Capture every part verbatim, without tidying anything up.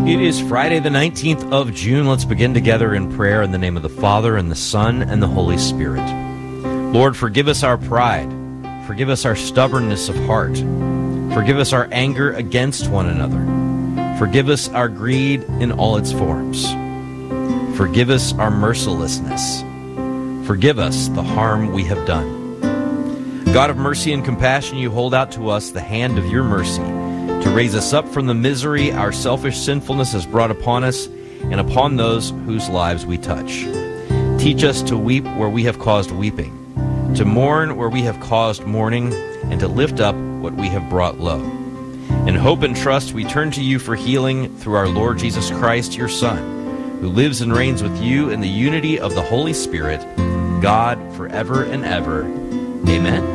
It is Friday the nineteenth of June. Let's begin together in prayer in the name of the Father, and the Son, and the Holy Spirit. Lord, forgive us our pride. Forgive us our stubbornness of heart. Forgive us our anger against one another. Forgive us our greed in all its forms. Forgive us our mercilessness. Forgive us the harm we have done. God of mercy and compassion, you hold out to us the hand of your mercy, to raise us up from the misery our selfish sinfulness has brought upon us and upon those whose lives we touch. Teach us to weep where we have caused weeping, to mourn where we have caused mourning, and to lift up what we have brought low. In hope and trust we turn to you for healing through our Lord Jesus Christ, your Son, who lives and reigns with you in the unity of the Holy Spirit, God, forever and ever. Amen.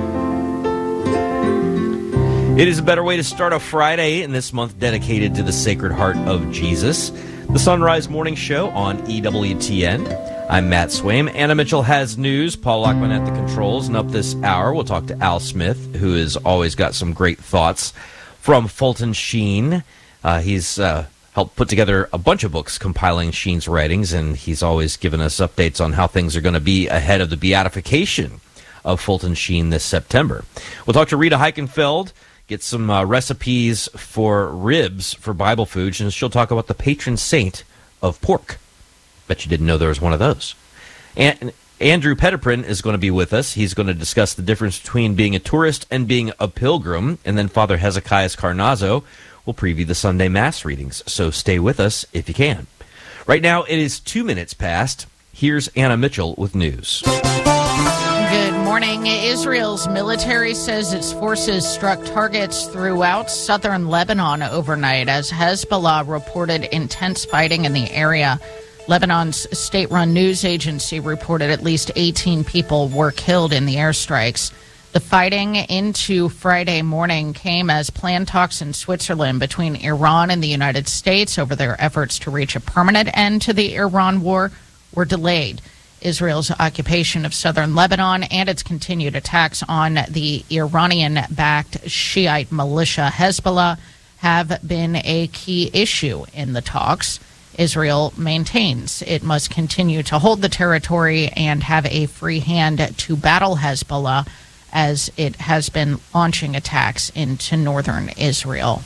It is a better way to start a Friday in this month dedicated to the Sacred Heart of Jesus, the Sunrise Morning Show on E W T N. I'm Matt Swaim. Anna Mitchell has news. Paul Lockman at the controls. And up this hour, we'll talk to Al Smith, who has always got some great thoughts from Fulton Sheen. Uh, he's uh, helped put together a bunch of books compiling Sheen's writings, and he's always given us updates on how things are going to be ahead of the beatification of Fulton Sheen this September. We'll talk to Rita Heichenfeld, get some uh, recipes for ribs for Bible Foods, and she'll talk about the patron saint of pork. Bet you didn't know there was one of those. And Andrew Petiprin is going to be with us. He's going to discuss the difference between being a tourist and being a pilgrim. And then Father Hezekiah Carnazzo will preview the Sunday Mass readings. So stay with us if you can. Right now, it is two minutes past. Here's Anna Mitchell with news. Good morning. Israel's military says its forces struck targets throughout southern Lebanon overnight as Hezbollah reported intense fighting in the area. Lebanon's state-run news agency reported at least eighteen people were killed in the airstrikes. The fighting into Friday morning came as planned talks in Switzerland between Iran and the United States over their efforts to reach a permanent end to the Iran war were delayed. Israel's occupation of southern Lebanon and its continued attacks on the Iranian-backed Shiite militia Hezbollah have been a key issue in the talks. Israel maintains it must continue to hold the territory and have a free hand to battle Hezbollah as it has been launching attacks into northern Israel.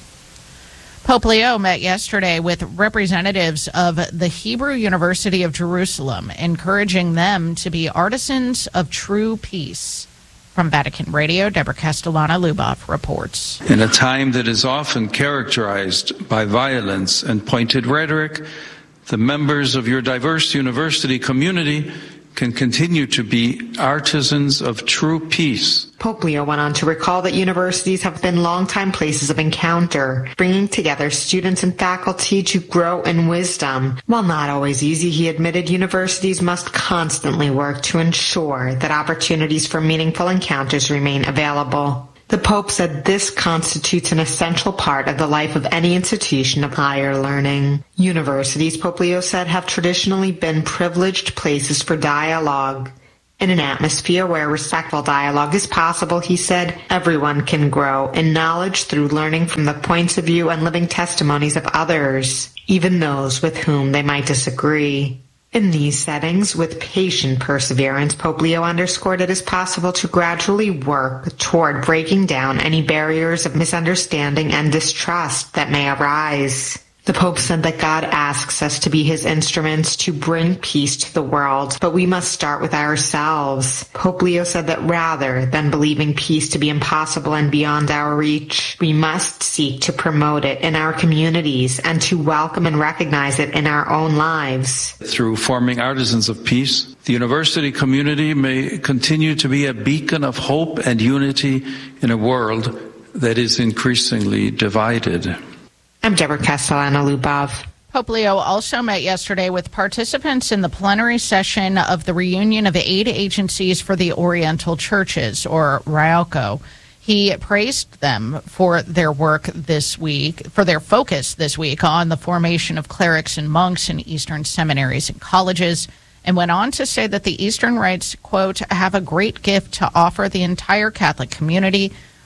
Pope Leo met yesterday with representatives of the Hebrew University of Jerusalem, encouraging them to be artisans of true peace. From Vatican Radio, Deborah Castellana-Lubov reports. In a time that is often characterized by violence and pointed rhetoric, the members of your diverse university community can continue to be artisans of true peace. Pope Leo went on to recall that universities have been longtime places of encounter, bringing together students and faculty to grow in wisdom. While not always easy, he admitted universities must constantly work to ensure that opportunities for meaningful encounters remain available. The Pope said this constitutes an essential part of the life of any institution of higher learning. Universities, Pope Leo said, have traditionally been privileged places for dialogue. In an atmosphere where respectful dialogue is possible, he said, everyone can grow in knowledge through learning from the points of view and living testimonies of others, even those with whom they might disagree. In these settings, with patient perseverance, Pope Leo underscored it is possible to gradually work toward breaking down any barriers of misunderstanding and distrust that may arise. The Pope said that God asks us to be his instruments to bring peace to the world, but we must start with ourselves. Pope Leo said that rather than believing peace to be impossible and beyond our reach, we must seek to promote it in our communities and to welcome and recognize it in our own lives. Through forming artisans of peace, the university community may continue to be a beacon of hope and unity in a world that is increasingly divided. I'm Deborah Castellana-Lubov. Pope Leo also met yesterday with participants in the plenary session of the reunion of aid agencies for the Oriental Churches, or RIALCO. He praised them for their work this week, for their focus this week on the formation of clerics and monks in Eastern seminaries and colleges, and went on to say that the Eastern Rites, quote, have a great gift to offer the entire Catholic community,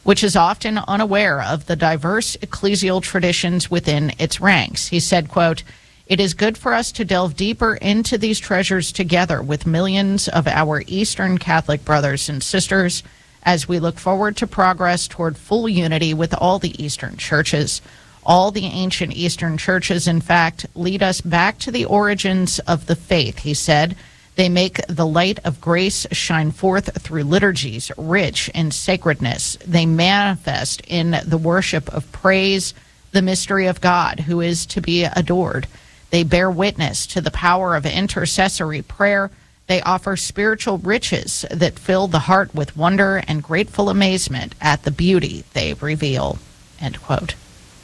which is often unaware of the diverse ecclesial traditions within its ranks. He said, quote, "It is good for us to delve deeper into these treasures together with millions of our Eastern Catholic brothers and sisters as we look forward to progress toward full unity with all the Eastern churches. All the ancient Eastern churches, in fact, lead us back to the origins of the faith," he said. "They make the light of grace shine forth through liturgies rich in sacredness. They manifest in the worship of praise, the mystery of God who is to be adored. They bear witness to the power of intercessory prayer. They offer spiritual riches that fill the heart with wonder and grateful amazement at the beauty they reveal," end quote.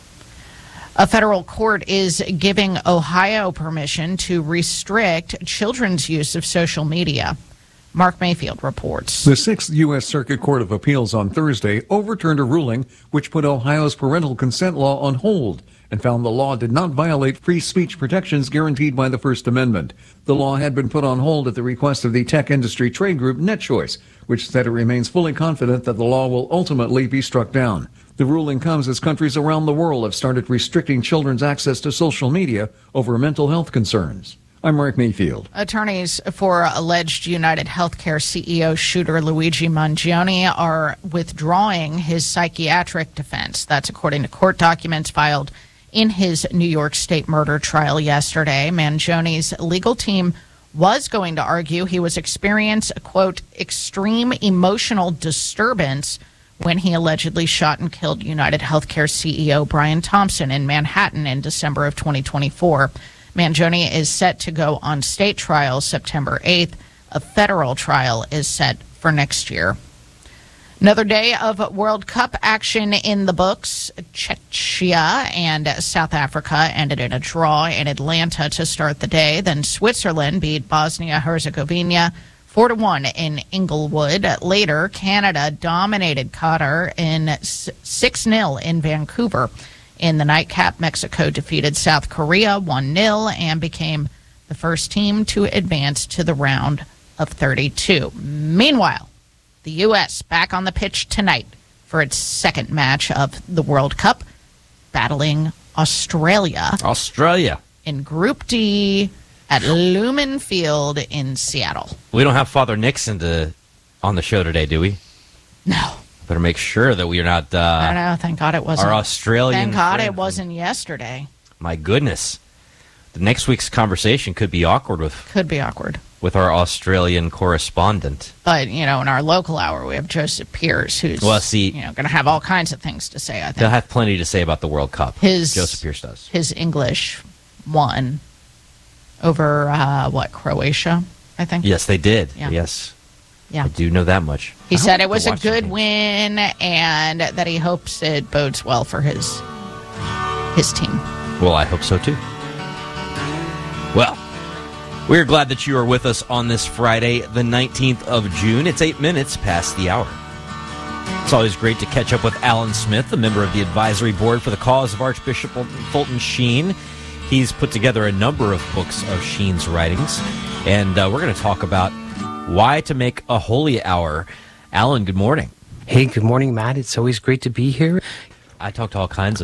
A federal court is giving Ohio permission to restrict children's use of social media. Mark Mayfield reports. The Sixth U S. Circuit Court of Appeals on Thursday overturned a ruling which put Ohio's parental consent law on hold and found the law did not violate free speech protections guaranteed by the First Amendment. The law had been put on hold at the request of the tech industry trade group NetChoice, which said it remains fully confident that the law will ultimately be struck down. The ruling comes as countries around the world have started restricting children's access to social media over mental health concerns. I'm Mark Mayfield. Attorneys for alleged United Healthcare C E O shooter Luigi Mangione are withdrawing his psychiatric defense. That's according to court documents filed in his New York State murder trial yesterday. Mangione's legal team was going to argue he was experiencing a, quote, extreme emotional disturbance when he allegedly shot and killed United Healthcare C E O Brian Thompson in Manhattan in December of twenty twenty-four. Mangione is set to go on state trial September eighth. A federal trial is set for next year. Another day of World Cup action in the books. Czechia and South Africa ended in a draw in Atlanta to start the day. Then Switzerland beat Bosnia-Herzegovina four to one in Inglewood. Later, Canada dominated Qatar in six nil in Vancouver. In the nightcap, Mexico defeated South Korea one nil and became the first team to advance to the round of thirty-two. Meanwhile, the U S back on the pitch tonight for its second match of the World Cup, battling Australia. Australia. In Group D at Lumen Field in Seattle. We don't have Father Nixon to, on the show today, do we? No. Better make sure that we are not... Uh, I don't know. Thank God it wasn't. Our Australian Thank God friend. it wasn't yesterday. My goodness. The next week's conversation could be awkward with... Could be awkward. With our Australian correspondent. But, you know, in our local hour, we have Joseph Pierce, who's, well, see, you know, going to have all kinds of things to say, I think. He'll have plenty to say about the World Cup. His, Joseph Pierce does. His English won over, uh, what, Croatia, I think? Yes, they did. Yeah. Yes. Yeah. I do know that much. He I said it was a watch good win and that he hopes it bodes well for his his team. Well, I hope so, too. Well, we're glad that you are with us on this Friday, the nineteenth of June. It's eight minutes past the hour. It's always great to catch up with Alan Smith, a member of the advisory board for the cause of Archbishop Fulton Sheen. He's put together a number of books of Sheen's writings, and uh, we're going to talk about why to make a holy hour. Alan, good morning. Hey, good morning, Matt. It's always great to be here. I talk to all kinds of